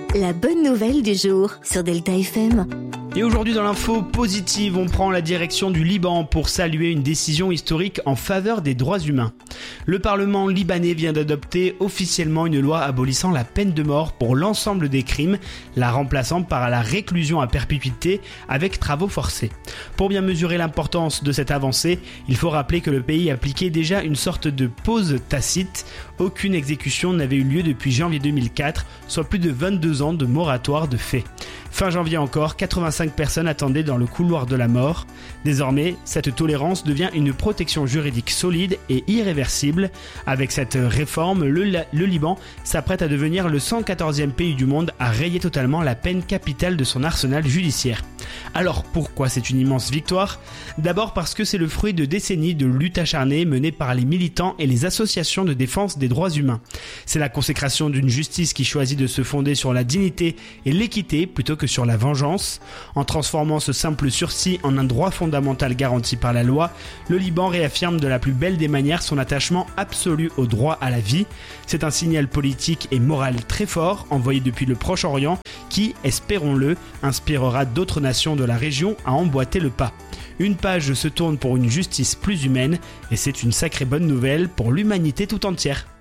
La bonne nouvelle du jour sur Delta FM. Et aujourd'hui dans l'info positive, on prend la direction du Liban pour saluer une décision historique en faveur des droits humains. Le Parlement libanais vient d'adopter officiellement une loi abolissant la peine de mort pour l'ensemble des crimes, la remplaçant par la réclusion à perpétuité avec travaux forcés. Pour bien mesurer l'importance de cette avancée, il faut rappeler que le pays appliquait déjà une sorte de pause tacite. Aucune exécution n'avait eu lieu depuis janvier 2004, soit plus de 22 ans de moratoire de fait. Fin janvier encore, 85 personnes attendaient dans le couloir de la mort. Désormais, cette tolérance devient une protection juridique solide et irréversible. Avec cette réforme, le Liban s'apprête à devenir le 114e pays du monde à rayer totalement la peine capitale de son arsenal judiciaire. Alors pourquoi c'est une immense victoire ? D'abord parce que c'est le fruit de décennies de lutte acharnée menée par les militants et les associations de défense des droits humains. C'est la consécration d'une justice qui choisit de se fonder sur la dignité et l'équité plutôt que sur la vengeance. En transformant ce simple sursis en un droit fondamental garanti par la loi, le Liban réaffirme de la plus belle des manières son attachement absolu au droit à la vie. C'est un signal politique et moral très fort envoyé depuis le Proche-Orient qui, espérons-le, inspirera d'autres nations de la région à emboîter le pas. Une page se tourne pour une justice plus humaine et c'est une sacrée bonne nouvelle pour l'humanité tout entière.